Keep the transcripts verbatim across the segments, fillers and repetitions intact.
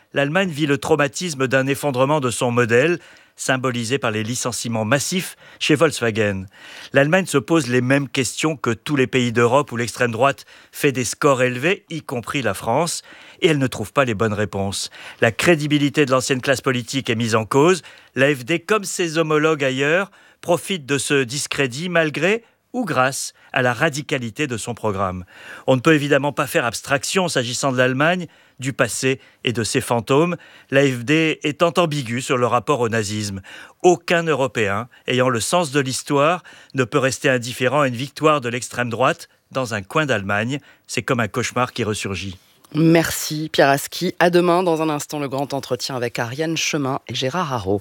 l'Allemagne vit le traumatisme d'un effondrement de son modèle, symbolisé par les licenciements massifs chez Volkswagen. L'Allemagne se pose les mêmes questions que tous les pays d'Europe où l'extrême droite fait des scores élevés, y compris la France, et elle ne trouve pas les bonnes réponses. La crédibilité de l'ancienne classe politique est mise en cause. L'A F D, comme ses homologues ailleurs, profite de ce discrédit malgré ou grâce à la radicalité de son programme. On ne peut évidemment pas faire abstraction, s'agissant de l'Allemagne, du passé et de ses fantômes, l'A F D étant ambigu sur le rapport au nazisme. Aucun Européen ayant le sens de l'histoire ne peut rester indifférent à une victoire de l'extrême droite dans un coin d'Allemagne. C'est comme un cauchemar qui ressurgit. Merci Pierre Aski. À demain, dans un instant, le grand entretien avec Ariane Chemin et Gérard Haro.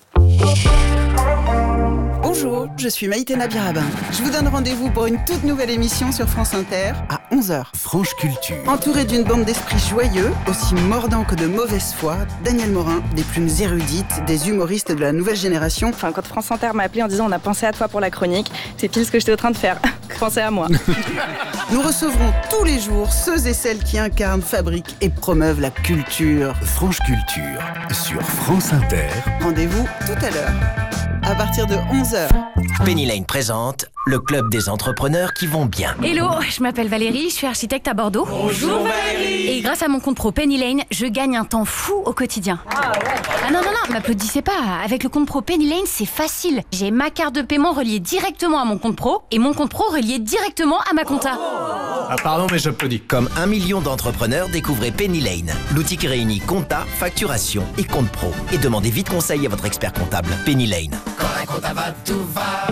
Bonjour, je suis Maïté Nabirabin. Je vous donne rendez-vous pour une toute nouvelle émission sur France Inter à onze heures. Franche Culture. Entouré d'une bande d'esprits joyeux, aussi mordants que de mauvaise foi, Daniel Morin, des plumes érudites, des humoristes de la nouvelle génération. Enfin, quand France Inter m'a appelé en disant on a pensé à toi pour la chronique, c'est pile ce que j'étais en train de faire. Pensez à moi. Nous recevrons tous les jours ceux et celles qui incarnent, fabriquent et promeuvent la culture. Franche Culture sur France Inter. Rendez-vous tout à l'heure, à partir de onze heures. Penny Lane présente le club des entrepreneurs qui vont bien. Hello, je m'appelle Valérie, je suis architecte à Bordeaux. Bonjour Valérie. Et grâce à mon compte pro Penny Lane, je gagne un temps fou au quotidien. Ah ouais. Ah non, non, non, m'applaudissez pas. Avec le compte pro Penny Lane, c'est facile. J'ai ma carte de paiement reliée directement à mon compte pro et mon compte pro relié directement à ma compta. Ah pardon, mais j'applaudis. Comme un million d'entrepreneurs, découvrez Penny Lane, l'outil qui réunit compta, facturation et compte pro. Et demandez vite conseil à votre expert comptable. Penny Lane. Quand la compta va, tout va.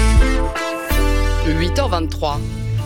huit heures vingt-trois.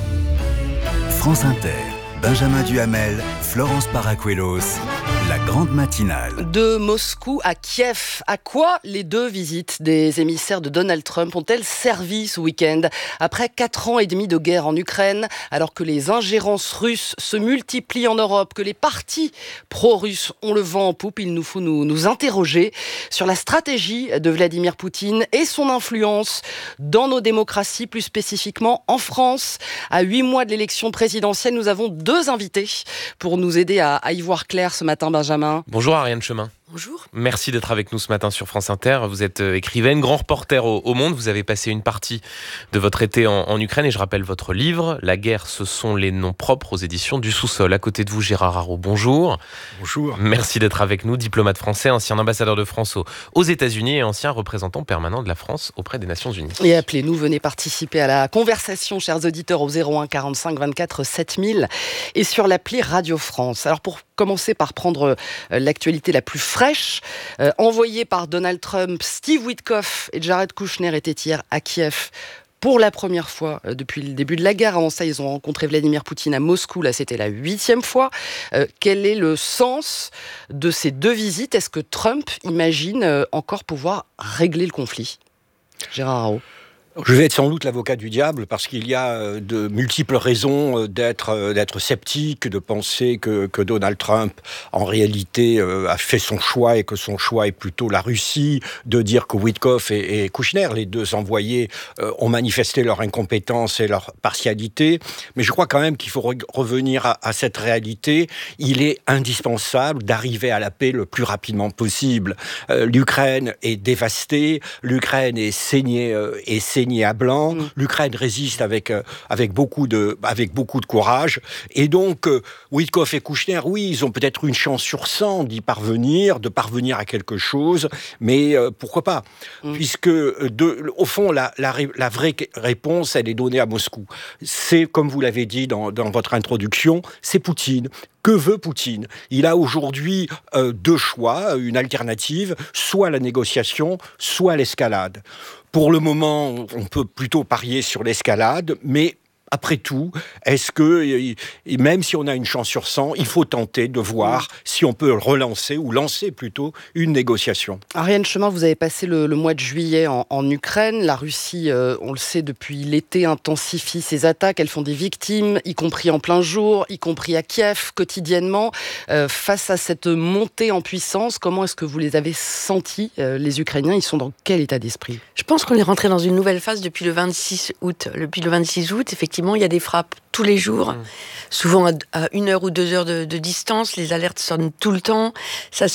France Inter, Benjamin Duhamel, Florence Paracuelos, la grande matinale. De Moscou à Kiev, à quoi les deux visites des émissaires de Donald Trump ont-elles servi ce week-end ? Après quatre ans et demi de guerre en Ukraine, alors que les ingérences russes se multiplient en Europe, que les partis pro-russes ont le vent en poupe, il nous faut nous, nous interroger sur la stratégie de Vladimir Poutine et son influence dans nos démocraties, plus spécifiquement en France. À huit mois de l'élection présidentielle, nous avons deux invités pour nous aider à, à y voir clair ce matin. Benjamin. Bonjour Ariane Chemin. Bonjour. Merci d'être avec nous ce matin sur France Inter. Vous êtes écrivaine, grand reporter au, au Monde. Vous avez passé une partie de votre été en, en Ukraine et je rappelle votre livre, La guerre, ce sont les noms propres aux éditions du Sous-sol. À côté de vous, Gérard Haro. Bonjour. Bonjour. Merci d'être avec nous, diplomate français, ancien ambassadeur de France aux, aux États-Unis et ancien représentant permanent de la France auprès des Nations Unies. Et appelez-nous, venez participer à la conversation, chers auditeurs, au zéro un quarante-cinq vingt-quatre sept mille et sur l'appli Radio France. Alors pour commencer par prendre l'actualité la plus fraîche, euh, envoyée par Donald Trump, Steve Witkoff et Jared Kushner étaient hier à Kiev pour la première fois euh, depuis le début de la guerre. Avant ça, ils ont rencontré Vladimir Poutine à Moscou. Là, c'était la huitième fois. Euh, quel est le sens de ces deux visites ? Est-ce que Trump imagine euh, encore pouvoir régler le conflit ? Gérard Haro. Je vais être sans doute l'avocat du diable parce qu'il y a de multiples raisons d'être, d'être sceptique, de penser que, que Donald Trump, en réalité, a fait son choix et que son choix est plutôt la Russie, de dire que Witkoff et, et Kushner, les deux envoyés, ont manifesté leur incompétence et leur partialité. Mais je crois quand même qu'il faut re- revenir à, à cette réalité. Il est indispensable d'arriver à la paix le plus rapidement possible. Euh, L'Ukraine est dévastée, l'Ukraine est saignée, euh, est saignée à blanc. Mmh. L'Ukraine résiste avec euh, avec beaucoup de avec beaucoup de courage. Et donc euh, Witkoff et Kushner, oui, ils ont peut-être une chance sur cent d'y parvenir, de parvenir à quelque chose, mais euh, pourquoi pas ? Mmh. Puisque de, au fond, la, la la vraie réponse, elle est donnée à Moscou. C'est comme vous l'avez dit dans dans votre introduction, c'est Poutine. Que veut Poutine ? Il a aujourd'hui euh, deux choix, une alternative, soit la négociation, soit l'escalade. Pour le moment, on peut plutôt parier sur l'escalade, mais après tout, est-ce que, même si on a une chance sur cent, il faut tenter de voir si on peut relancer, ou lancer plutôt, une négociation. Ariane Chemin, vous avez passé le, le mois de juillet en, en Ukraine. La Russie, euh, on le sait depuis l'été, intensifie ses attaques. Elles font des victimes, y compris en plein jour, y compris à Kiev, quotidiennement. Euh, face à cette montée en puissance, comment est-ce que vous les avez sentis, euh, les Ukrainiens ? Ils sont dans quel état d'esprit ? Je pense qu'on est rentré dans une nouvelle phase depuis le vingt-six août. Depuis le vingt-six août, effectivement, il y a des frappes tous les jours, mmh. souvent à, à une heure ou deux heures de, de distance. Les alertes sonnent tout le temps. Ça,